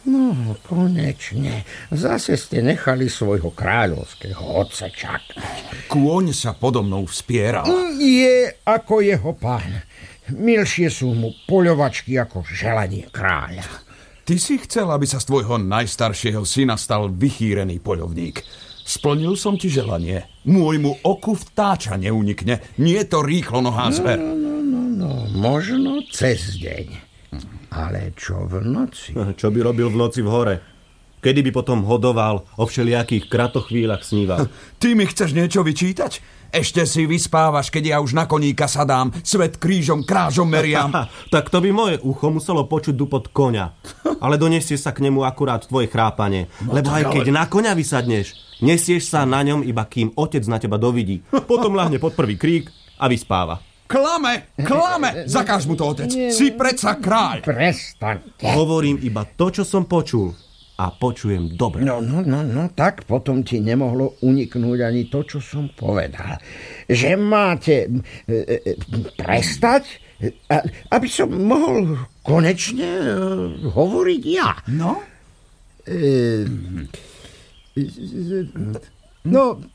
No, konečne. Zase ste nechali svojho kráľovského otca čakať. Kôň sa podo mnou vspieral. Je ako jeho pán. Milšie sú mu poľovačky ako želanie kráľa. Ty si chcel, aby sa z tvojho najstaršieho syna stal vychýrený poľovník. Splnil som ti želanie. Môjmu oku vtáča neunikne. Nie to rýchlo nohá zver. No, možno cez deň. Ale čo v noci? Čo by robil v noci v hore? Kedy by potom hodoval, o všelijakých kratochvíľach sníval? Ty mi chceš niečo vyčítať? Ešte si vyspávaš, keď ja už na koníka sadám, svet krížom, krážom meriam. Tak to by moje ucho muselo počuť dupot koňa. Ale donesie sa k nemu akurát tvoje chrápanie. Lebo aj keď na koňa vysadneš, nesieš sa na ňom, iba kým otec na teba dovidí. Potom ľahne pod prvý krík a vyspáva. Klame! Zakáž mu to, otec. Si predsa kráľ. Prestaňte. Hovorím iba to, čo som počul. A počujem dobre. No, tak potom ti nemohlo uniknúť ani to, čo som povedal. Že máte prestať, aby som mohol konečne hovoriť ja. No? No,